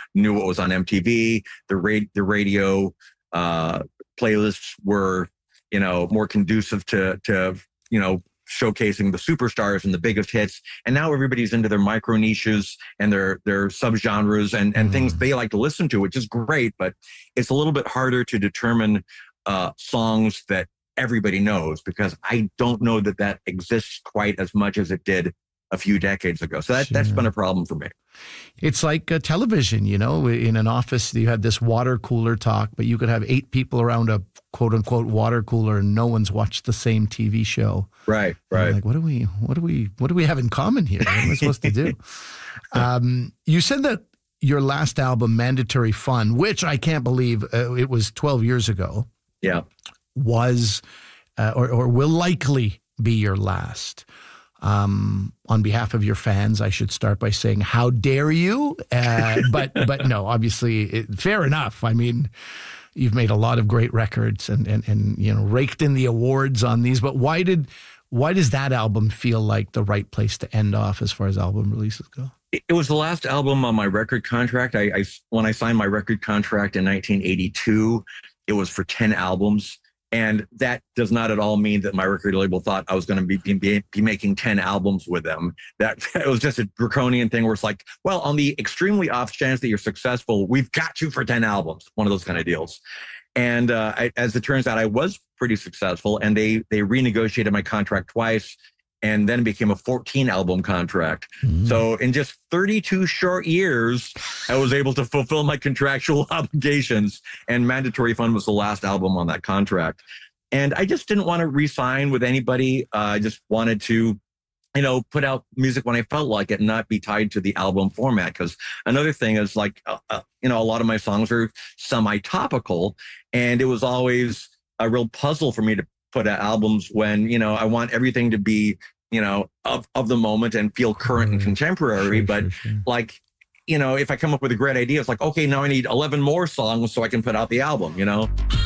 knew what was on MTV. The radio playlists were, more conducive to showcasing the superstars and the biggest hits. And now everybody's into their micro niches and their subgenres and things they like to listen to, which is great, but it's a little bit harder to determine songs that everybody knows, because I don't know that exists quite as much as it did a few decades ago. So that's been a problem for me. It's like television, in an office, you had this water cooler talk, but you could have 8 people around a quote unquote water cooler and no one's watched the same TV show. Right. Like, what do we have in common here? What am I supposed to do? You said that your last album, Mandatory Fun, which I can't believe it was 12 years ago. Yeah. Was, or will likely be your last. On behalf of your fans, I should start by saying, how dare you? But no, obviously, fair enough. I mean, you've made a lot of great records and raked in the awards on these. But why does that album feel like the right place to end off as far as album releases go? It was the last album on my record contract. When I signed my record contract in 1982, it was for 10 albums. And that does not at all mean that my record label thought I was going to be making 10 albums with them. That it was just a draconian thing where it's like, well, on the extremely off chance that you're successful, we've got you for 10 albums, one of those kind of deals. And as it turns out, I was pretty successful, and they renegotiated my contract twice, and then it became a 14-album contract. Mm-hmm. So in just 32 short years, I was able to fulfill my contractual obligations, and Mandatory Fun was the last album on that contract. And I just didn't want to re-sign with anybody. I just wanted to, put out music when I felt like it and not be tied to the album format. Because another thing is like, a lot of my songs are semi-topical, and it was always a real puzzle for me to put out albums when, I want everything to be, of the moment and feel current and contemporary. Sure. Like, if I come up with a great idea, it's like, okay, now I need 11 more songs so I can put out the album,